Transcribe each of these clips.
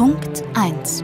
Punkt 1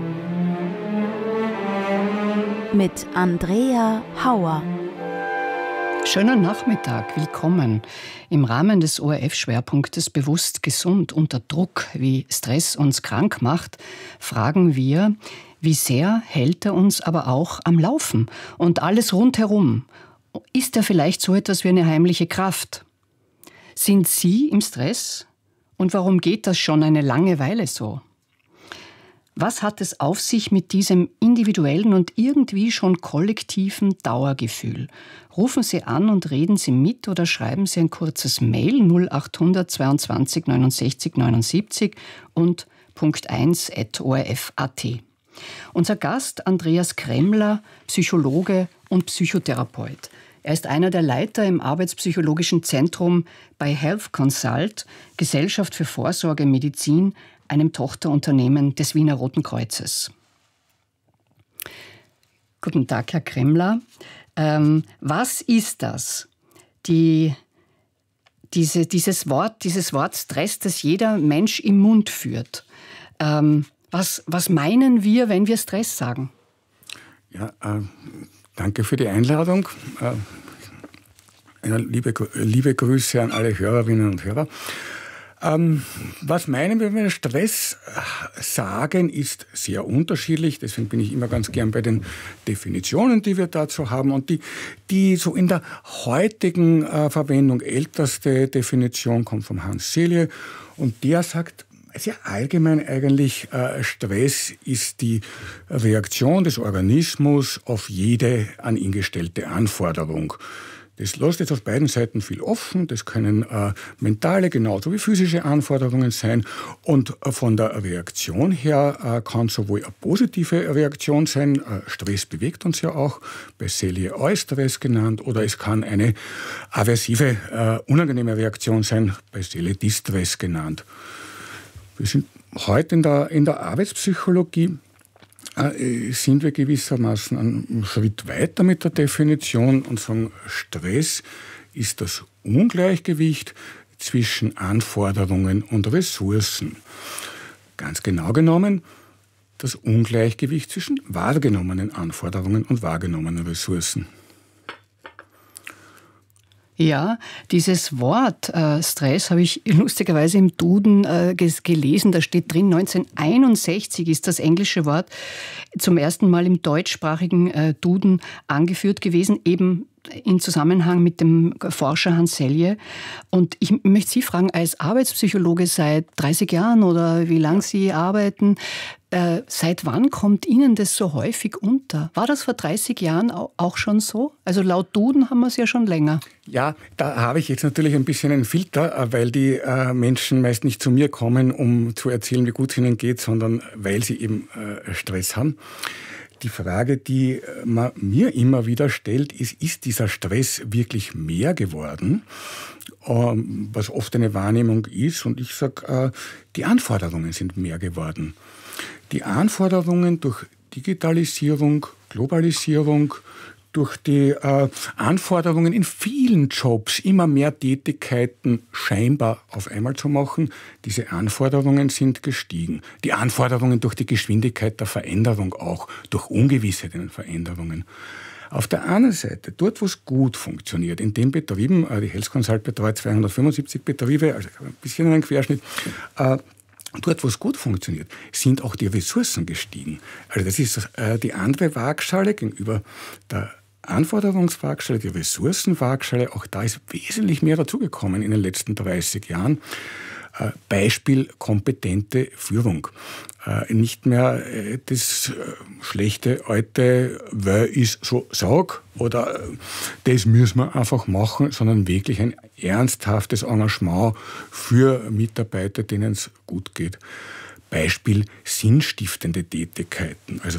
mit Andrea Hauer. Schönen Nachmittag, willkommen. Im Rahmen des ORF-Schwerpunktes Bewusst gesund unter Druck, wie Stress uns krank macht, fragen wir, wie sehr hält er uns aber auch am Laufen und alles rundherum? Ist er vielleicht so etwas wie eine heimliche Kraft? Sind Sie im Stress? Und warum geht das schon eine lange Weile so? Was hat es auf sich mit diesem individuellen und irgendwie schon kollektiven Dauergefühl? Rufen Sie an und reden Sie mit oder schreiben Sie ein kurzes Mail 0800 22 69 79 und punkt1@orf.at. Unser Gast Andreas Kremmler, Psychologe und Psychotherapeut. Er ist einer der Leiter im Arbeitspsychologischen Zentrum bei Health Consult, Gesellschaft für Vorsorgemedizin, einem Tochterunternehmen des Wiener Roten Kreuzes. Guten Tag, Herr Kremmler. Was ist das? Dieses Wort Stress, das jeder Mensch im Mund führt. Was meinen wir, wenn wir Stress sagen? Ja, danke für die Einladung. Liebe Grüße an alle Hörerinnen und Hörer. Was meinen wir, wenn wir Stress sagen, ist sehr unterschiedlich. Deswegen bin ich immer ganz gern bei den Definitionen, die wir dazu haben. Und die so in der heutigen Verwendung älteste Definition kommt von Hans Selye. Und der sagt sehr allgemein eigentlich, Stress ist die Reaktion des Organismus auf jede an ihn gestellte Anforderung. Das lässt jetzt auf beiden Seiten viel offen. Das können mentale genauso wie physische Anforderungen sein. Und von der Reaktion her kann sowohl eine positive Reaktion sein, Stress bewegt uns ja auch, bei Selye Eustress genannt, oder es kann eine aversive, unangenehme Reaktion sein, bei Selye Distress genannt. Wir sind heute in der Arbeitspsychologie sind wir gewissermaßen einen Schritt weiter mit der Definition und sagen, Stress ist das Ungleichgewicht zwischen Anforderungen und Ressourcen. Ganz genau genommen das Ungleichgewicht zwischen wahrgenommenen Anforderungen und wahrgenommenen Ressourcen. Ja, dieses Wort Stress habe ich lustigerweise im Duden gelesen. Da steht drin, 1961 ist das englische Wort zum ersten Mal im deutschsprachigen Duden angeführt gewesen, eben in Zusammenhang mit dem Forscher Hans Selye. Und ich möchte Sie fragen, als Arbeitspsychologe seit 30 Jahren oder wie lange Sie arbeiten, seit wann kommt Ihnen das so häufig unter? War das vor 30 Jahren auch schon so? Also laut Duden haben wir es ja schon länger. Ja, da habe ich jetzt natürlich ein bisschen einen Filter, weil die Menschen meist nicht zu mir kommen, um zu erzählen, wie gut es ihnen geht, sondern weil sie eben Stress haben. Die Frage, die man mir immer wieder stellt, ist dieser Stress wirklich mehr geworden? Was oft eine Wahrnehmung ist. Und ich sage, die Anforderungen sind mehr geworden. Die Anforderungen durch Digitalisierung, Globalisierung, durch die Anforderungen in vielen Jobs, immer mehr Tätigkeiten scheinbar auf einmal zu machen, diese Anforderungen sind gestiegen. Die Anforderungen durch die Geschwindigkeit der Veränderung auch, durch ungewisse Veränderungen. Auf der anderen Seite, dort wo es gut funktioniert, in den Betrieben, die Health Consult betreut 275 Betriebe, also ein bisschen einen Querschnitt, dort, wo es gut funktioniert, sind auch die Ressourcen gestiegen. Also das ist die andere Waagschale gegenüber der Anforderungswaagschale, die Ressourcenwaagschale. Auch da ist wesentlich mehr dazugekommen in den letzten 30 Jahren. Beispiel kompetente Führung. Nicht mehr das schlechte alte «Wer ist so sag» oder «das müssen wir einfach machen», sondern wirklich ein ernsthaftes Engagement für Mitarbeiter, denen es gut geht. Beispiel sinnstiftende Tätigkeiten, also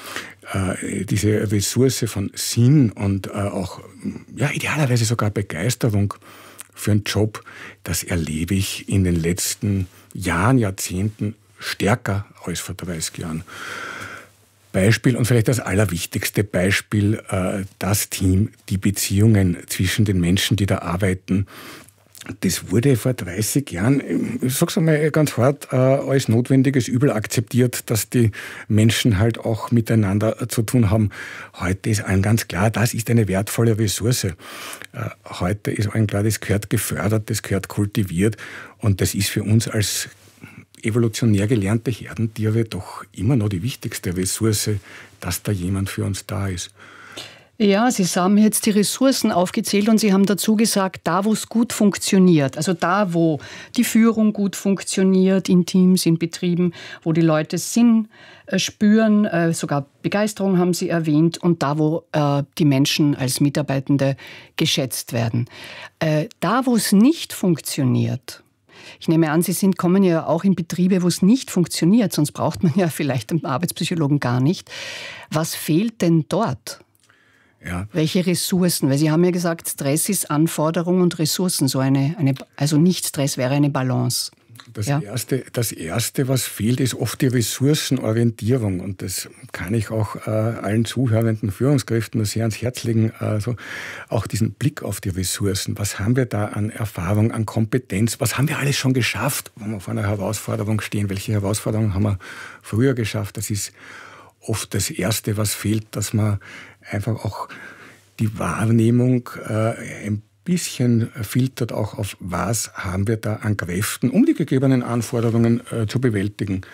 diese Ressource von Sinn und auch idealerweise sogar Begeisterung für einen Job, das erlebe ich in den letzten Jahren, Jahrzehnten stärker als vor 30 Jahren. Beispiel und vielleicht das allerwichtigste Beispiel, das Team, die Beziehungen zwischen den Menschen, die da arbeiten, das wurde vor 30 Jahren, ich sag's einmal ganz hart, als notwendiges Übel akzeptiert, dass die Menschen halt auch miteinander zu tun haben. Heute ist allen ganz klar, das ist eine wertvolle Ressource. Heute ist allen klar, das gehört gefördert, das gehört kultiviert und das ist für uns als evolutionär gelernte Herdentiere doch immer noch die wichtigste Ressource, dass da jemand für uns da ist. Ja, Sie haben jetzt die Ressourcen aufgezählt und Sie haben dazu gesagt, da wo es gut funktioniert, also da wo die Führung gut funktioniert, in Teams, in Betrieben, wo die Leute Sinn spüren, sogar Begeisterung haben Sie erwähnt und da wo die Menschen als Mitarbeitende geschätzt werden. Da wo es nicht funktioniert, ich nehme an, Sie kommen ja auch in Betriebe, wo es nicht funktioniert, sonst braucht man ja vielleicht einen Arbeitspsychologen gar nicht. Was fehlt denn dort? Ja. Welche Ressourcen? Weil Sie haben ja gesagt, Stress ist Anforderung und Ressourcen. Also nicht Stress wäre eine Balance. Das Erste, was fehlt, ist oft die Ressourcenorientierung. Und das kann ich auch allen zuhörenden Führungskräften nur sehr ans Herz legen. Also auch diesen Blick auf die Ressourcen. Was haben wir da an Erfahrung, an Kompetenz? Was haben wir alles schon geschafft, wenn wir vor einer Herausforderung stehen? Welche Herausforderungen haben wir früher geschafft? Das ist oft das Erste, was fehlt, dass man einfach auch die Wahrnehmung ein bisschen filtert, auch auf was haben wir da an Kräften, um die gegebenen Anforderungen zu bewältigen.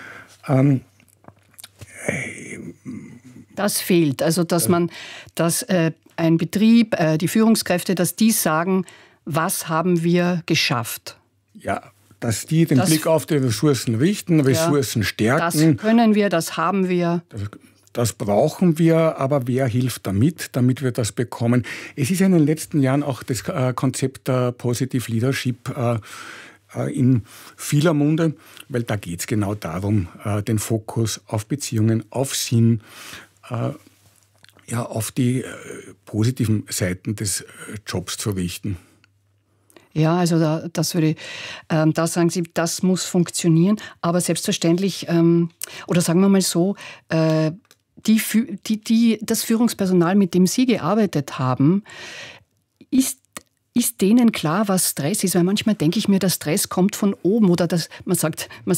Das fehlt, also dass ein Betrieb, die Führungskräfte, dass die sagen, was haben wir geschafft? Ja, dass die den Blick auf die Ressourcen richten, Ressourcen stärken. Das können wir, das haben wir. Das brauchen wir, aber wer hilft damit wir das bekommen? Es ist ja in den letzten Jahren auch das Konzept der Positive Leadership in vieler Munde, weil da geht es genau darum, den Fokus auf Beziehungen, auf Sinn, auf die positiven Seiten des Jobs zu richten. Ja, also da sagen Sie, das muss funktionieren, aber selbstverständlich, oder sagen wir mal so, das Führungspersonal, mit dem Sie gearbeitet haben, ist denen klar, was Stress ist? Weil manchmal denke ich mir, der Stress kommt von oben oder man sagt